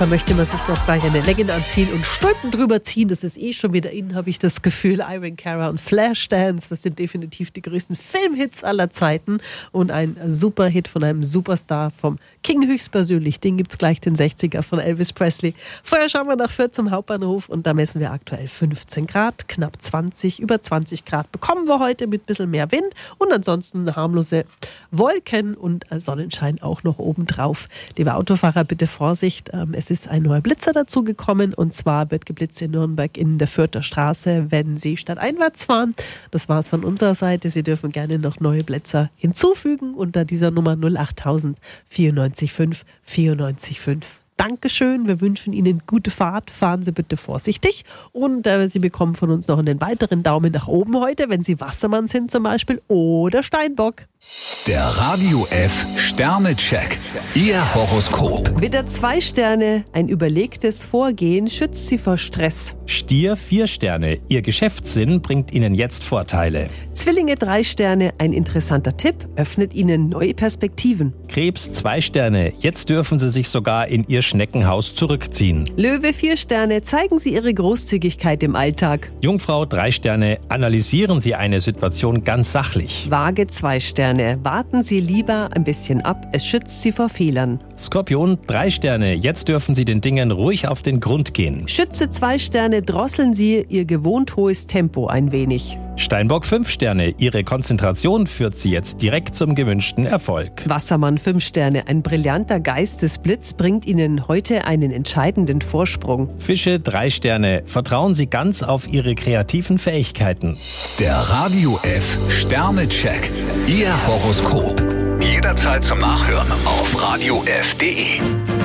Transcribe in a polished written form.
Da möchte man sich doch gleich eine Legging anziehen und Stulpen drüber ziehen. Das ist schon wieder in, habe ich das Gefühl. Irene Cara und Flashdance, das sind definitiv die größten Filmhits aller Zeiten. Und ein Superhit von einem Superstar, vom King höchstpersönlich. Den gibt's gleich, den 60er von Elvis Presley. Vorher schauen wir nach Fürth zum Hauptbahnhof und da messen wir aktuell 15 Grad, knapp 20, über 20 Grad bekommen wir heute mit ein bisschen mehr Wind und ansonsten harmlose Wolken und Sonnenschein auch noch obendrauf. Liebe Autofahrer, bitte Vorsicht, es ist ein neuer Blitzer dazugekommen und zwar wird geblitzt in Nürnberg in der Fürther Straße, wenn Sie stadteinwärts fahren. Das war's von unserer Seite. Sie dürfen gerne noch neue Blitzer hinzufügen unter dieser Nummer 08000 94 5 94 5. Dankeschön, wir wünschen Ihnen gute Fahrt, fahren Sie bitte vorsichtig und Sie bekommen von uns noch einen weiteren Daumen nach oben heute, wenn Sie Wassermann sind zum Beispiel oder Steinbock. Der Radio F Sternecheck, Ihr Horoskop. Widder 2 Sterne, ein überlegtes Vorgehen schützt Sie vor Stress. Stier 4 Sterne, Ihr Geschäftssinn bringt Ihnen jetzt Vorteile. Zwillinge 3 Sterne, ein interessanter Tipp öffnet Ihnen neue Perspektiven. Krebs 2 Sterne, jetzt dürfen Sie sich sogar in Ihr Schneckenhaus zurückziehen. Löwe 4 Sterne, zeigen Sie Ihre Großzügigkeit im Alltag. Jungfrau 3 Sterne, analysieren Sie eine Situation ganz sachlich. Waage 2 Sterne, warten Sie lieber ein bisschen ab, es schützt Sie vor Fehlern. Skorpion 3 Sterne, jetzt dürfen Sie den Dingen ruhig auf den Grund gehen. Schütze 2 Sterne, drosseln Sie Ihr gewohnt hohes Tempo ein wenig. Steinbock 5 Sterne, Ihre Konzentration führt Sie jetzt direkt zum gewünschten Erfolg. Wassermann 5 Sterne, ein brillanter Geistesblitz bringt Ihnen heute einen entscheidenden Vorsprung. Fische 3 Sterne, vertrauen Sie ganz auf Ihre kreativen Fähigkeiten. Der Radio F Sternecheck, Ihr Horoskop. Jederzeit zum Nachhören auf radiof.de.